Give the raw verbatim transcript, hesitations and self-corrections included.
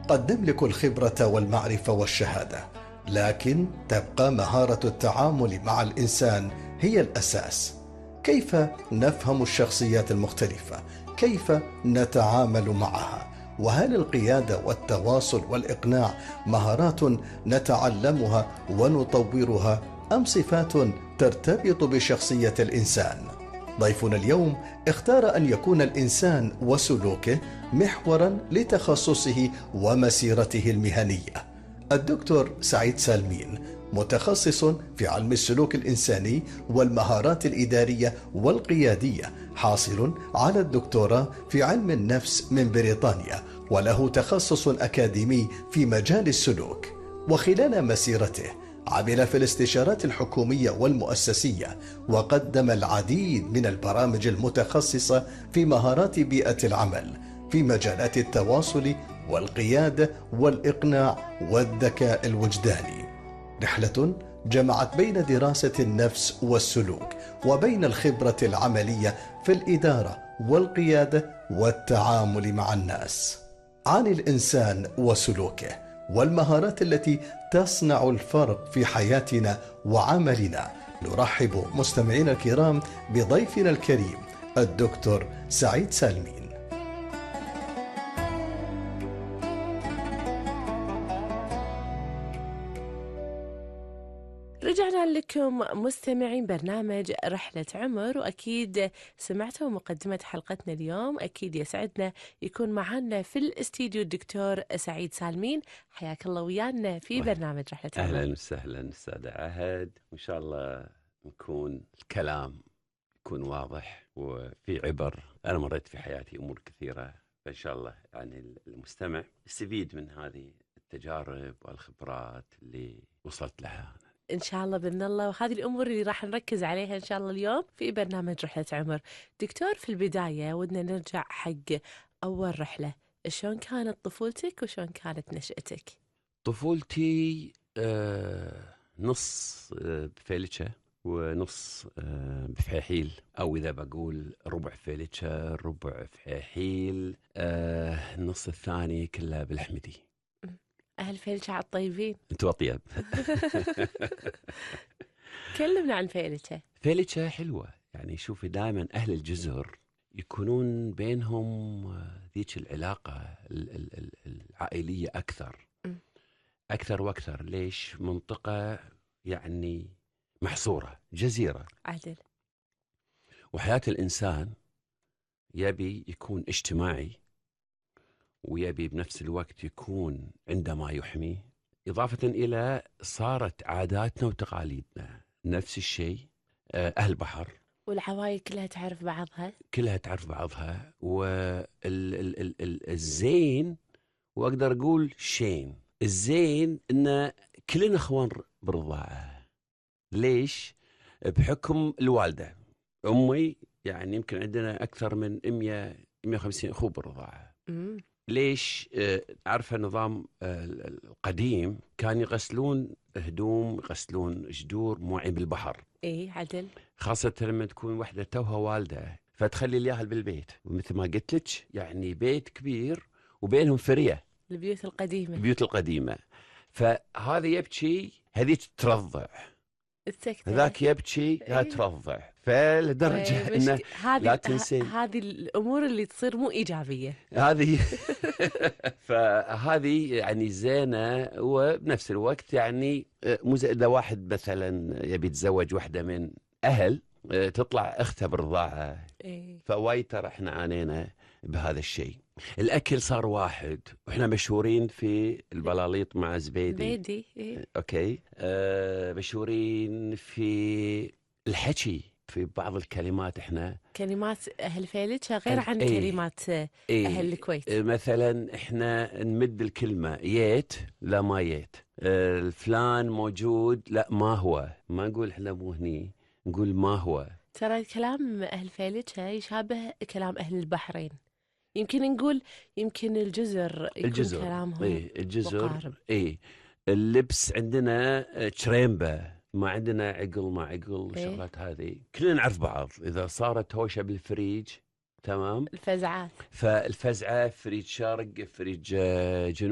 قد نملك الخبرة والمعرفة والشهادة، لكن تبقى مهارة التعامل مع الإنسان هي الأساس. كيف نفهم الشخصيات المختلفة؟ كيف نتعامل معها؟ وهل القيادة والتواصل والإقناع مهارات نتعلمها ونطورها، أم صفات ترتبط بشخصية الإنسان؟ ضيفنا اليوم اختار أن يكون الإنسان وسلوكه محوراً لتخصصه ومسيرته المهنية. الدكتور سعيد سالمين متخصص في علم السلوك الإنساني والمهارات الإدارية والقيادية، حاصل على الدكتوراه في علم النفس من بريطانيا، وله تخصص أكاديمي في مجال السلوك. وخلال مسيرته عمل في الاستشارات الحكومية والمؤسسية، وقدم العديد من البرامج المتخصصة في مهارات بيئة العمل في مجالات التواصل والقيادة والإقناع والذكاء الوجداني. رحلة جمعت بين دراسة النفس والسلوك وبين الخبرة العملية في الإدارة والقيادة والتعامل مع الناس. عن الإنسان وسلوكه والمهارات التي تصنع الفرق في حياتنا وعملنا، نرحب مستمعينا الكرام بضيفنا الكريم الدكتور سعيد سالمين. رجعنا لكم مستمعين برنامج رحلة عمر، وأكيد سمعتوا مقدمة حلقتنا اليوم. أكيد يسعدنا يكون معنا في الاستديو الدكتور سعيد سالمين. حياك الله ويانا في برنامج رحلة عمر. أهلا وسهلا أستاذ عهد، وإن شاء الله نكون الكلام يكون واضح وفي عبر. أنا مريت في حياتي أمور كثيرة، فإن شاء الله يعني المستمع يستفيد من هذه التجارب والخبرات اللي وصلت لها إن شاء الله بإذن الله، وهذه الأمور اللي راح نركز عليها إن شاء الله اليوم في برنامج رحلة عمر. دكتور، في البداية ودنا نرجع حق أول رحلة. شلون كانت طفولتك وشلون كانت نشأتك؟ طفولتي آه نص آه بفيلتشة ونص آه بفحيحيل، أو إذا بقول ربع فيلتشة ربع فحيحيل، آه النص الثاني كله بالحمدي. أهل فيلتشة على الطيبين. أنتوا أطيب. كلمنا عن فيلتشة. فيلتشة حلوة، يعني شوفي دائما أهل الجزر يكونون بينهم ذيك العلاقة العائلية أكثر أكثر وأكثر. ليش؟ منطقة يعني محصورة، جزيرة عدل، وحياة الإنسان يبي يكون اجتماعي، ويبي بنفس الوقت يكون عندما يحمي، إضافة إلى صارت عاداتنا وتقاليدنا نفس الشيء. أهل بحر، والعوايد كلها تعرف بعضها كلها تعرف بعضها. والزين، وأقدر أقول شين الزين، إن كلنا أخوان بالرضاعة. ليش؟ بحكم الوالدة أمي، يعني يمكن عندنا أكثر من مئة مئة وخمسين أخوة بالرضاعة. مم. ليش؟ عارفة النظام القديم كان يغسلون هدوم، يغسلون جدور موعين بالبحر. ايه عدل، خاصة لما تكون وحدة توها والدة فتخلي الياهل بالبيت، ومثل ما قلت لك يعني بيت كبير وبينهم فرية، البيوت القديمة، البيوت القديمة. فهذا يبكي، هذيك ترضع، السكتة، ذاك يبكي، لا إيه. ترضع. فلدرجة انه لا تنسين هذه الامور اللي تصير مو ايجابية هذه. فهذه يعني زينة، وبنفس الوقت يعني مو زي اذا واحد مثلا يبي يتزوج واحدة من اهل تطلع اختها بالرضاعة. إيه. فوايد ترى احنا عانينا بهذا الشيء. الاكل صار واحد، واحنا مشهورين في البلاليط مع زبيدي. زبيدي، إيه. اوكي. أه مشهورين في الحكي، في بعض الكلمات احنا كلمات اهل فيلتشة غير عن ايه كلمات ايه اهل الكويت. مثلا احنا نمد الكلمة ييت، لا ما ييت. أه الفلان موجود، لا ما هو. ما نقول احنا مو هني، نقول ما هو. ترى كلام اهل فيلتشة يشابه كلام اهل البحرين. يمكن نقول يمكن الجزر يكون الجزر كلامهم ايه الجزر مقارب. ايه اللبس عندنا تشريمبة، ما عندنا عقل ما عقل إيه؟ الشغلات هذه كلنا نعرف بعض. إذا صارت هوشة بالفريج، تمام، الفزعات، فالفزعة فريج شرق، فريج جنوب.